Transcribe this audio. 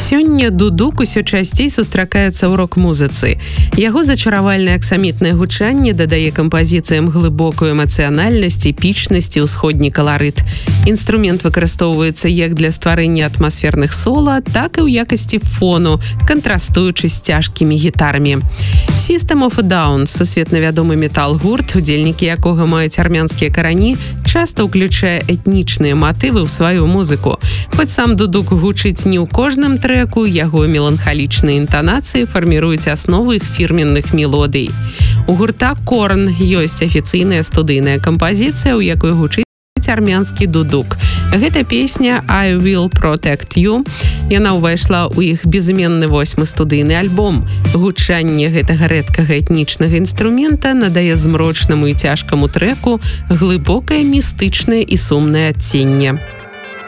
Сёння дудук усё часцей сустракаецца ў рок-музыцы. Яго зачаравальнае аксамітнае гучанне дадае кампазіцыям глыбокую эмацыянальнасць, эпічнасць і ўсходні каларыт. Інструмент выкарыстоўваецца як для стварэння атмасферных сола, так і ў якасці фону, кантрастуючы з цяжкімі гітарамі. System of a Down, сусветна вядомы метал-гурт, удзельнікі якога маюць армянскія карані, часта ўключае этнічныя матывы ў сваю музыку. Хоць сам дудук гучыць не ў кожным треку, яго меланхалічныя інтанацыі фарміруюць аснову іх фірменных мелодый. У гурта Korn ёсць афіцыйная студыйная кампазіцыя, у якой гучыць армянскі дудук. Гэта песня «I Will Protect You». Яна ўвайшла ў іх безыменны 8-мы студыйны альбом. Гучанне гэтага рэдкага этнічнага інструмента надае змрочнаму і цяжкаму трэку глыбокае, містычнае і сумнае адценне.